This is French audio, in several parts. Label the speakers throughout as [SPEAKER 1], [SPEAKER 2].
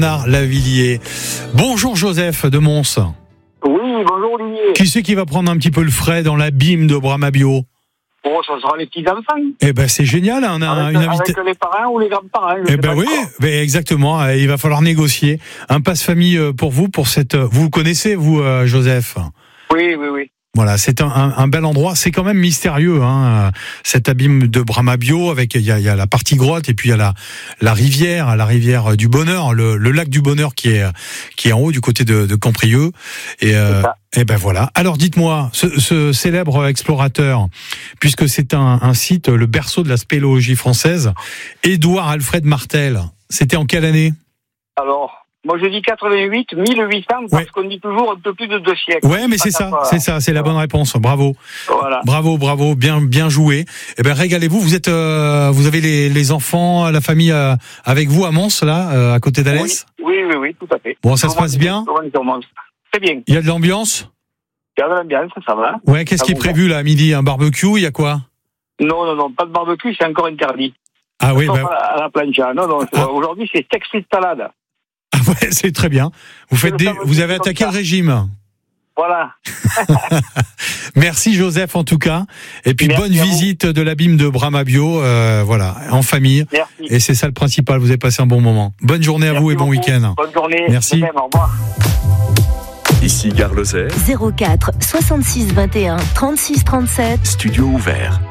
[SPEAKER 1] Bernard Lavilliers. Bonjour Joseph de Mons.
[SPEAKER 2] Oui, bonjour Olivier.
[SPEAKER 1] Qui c'est qui va prendre un petit peu le frais dans l'abîme de Bramabio?
[SPEAKER 2] Oh, ça sera les petits-enfants.
[SPEAKER 1] Eh ben c'est génial, on a
[SPEAKER 2] Avec les parents ou les grands-parents.
[SPEAKER 1] Eh ben oui, exactement, il va falloir négocier un passe-famille pour vous, pour cette... Vous connaissez, vous, Joseph?
[SPEAKER 2] Oui.
[SPEAKER 1] Voilà, c'est un bel endroit. C'est quand même mystérieux, hein, cet abîme de Bramabio. Avec il y a la partie grotte et puis il y a la rivière du Bonheur, le lac du Bonheur qui est en haut du côté de Camprieux. Et ben voilà. Alors dites-moi, ce célèbre explorateur, puisque c'est un site, le berceau de la spéléologie française, Édouard Alfred Martel. C'était en quelle année?
[SPEAKER 2] Alors. Moi, je dis 88, 1800, parce qu'on dit toujours un peu plus de 2 siècles.
[SPEAKER 1] Ouais, mais c'est ça, c'est la bonne réponse. Bravo.
[SPEAKER 2] Voilà.
[SPEAKER 1] Bravo, bien joué. Eh ben, régalez-vous. Vous avez les enfants, la famille avec vous à Mons, là, à côté d'Alès?
[SPEAKER 2] Oui, tout à fait.
[SPEAKER 1] Bon, ça se passe bien?
[SPEAKER 2] Très bien.
[SPEAKER 1] Il y a de l'ambiance?
[SPEAKER 2] Il y a de l'ambiance, ça va.
[SPEAKER 1] Ouais, qu'est-ce qui est prévu, là, à midi? Un barbecue, il y a quoi?
[SPEAKER 2] Non, pas de barbecue, c'est encore interdit.
[SPEAKER 1] Ah oui,
[SPEAKER 2] à la plancha. Non, aujourd'hui, c'est texte de salade.
[SPEAKER 1] Ah ouais, c'est très bien. Vous avez attaqué le régime.
[SPEAKER 2] Voilà.
[SPEAKER 1] Merci Joseph en tout cas. Et puis bonne visite de l'abîme de Bramabio, voilà, en famille.
[SPEAKER 2] Merci.
[SPEAKER 1] Et c'est ça le principal, vous avez passé un bon moment. Bonne journée à vous et bon week-end.
[SPEAKER 2] Bonne journée.
[SPEAKER 1] Merci.
[SPEAKER 2] Même, au revoir.
[SPEAKER 3] Ici Gare Lozère.
[SPEAKER 4] 04 66 21 36 37.
[SPEAKER 3] Studio ouvert.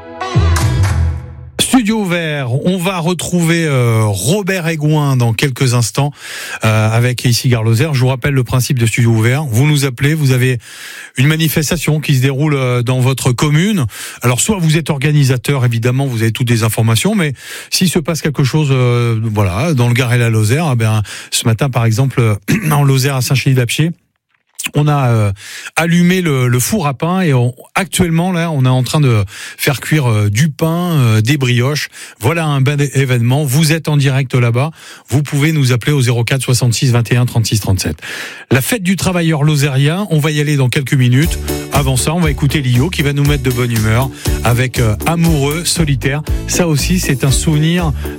[SPEAKER 1] Studio ouvert, on va retrouver Robert Aigouin dans quelques instants avec ici Gare Lozère. Je vous rappelle le principe de Studio ouvert. Vous nous appelez, vous avez une manifestation qui se déroule dans votre commune. Alors soit vous êtes organisateur, évidemment, vous avez toutes les informations, mais s'il se passe quelque chose voilà, dans le Gard et la Lozère, ce matin par exemple en Lozère à Saint-Chély-d'Apcher, on a allumé le four à pain et actuellement là on est en train de faire cuire du pain, des brioches. Voilà un bel événement. Vous êtes en direct là-bas. Vous pouvez nous appeler au 04 66 21 36 37. La fête du travailleur lozérien, on va y aller dans quelques minutes. Avant ça, on va écouter Lio qui va nous mettre de bonne humeur avec Amoureux solitaire. Ça aussi, c'est un souvenir